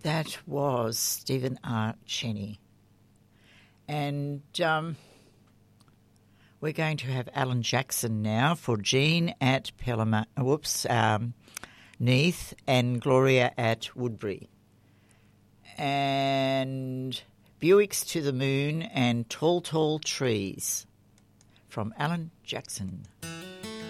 That was Stephen R. Cheney. And we're going to have Alan Jackson now for Jean at Neath and Gloria at Woodbury. And Buicks to the Moon and Tall, Tall Trees from Alan Jackson.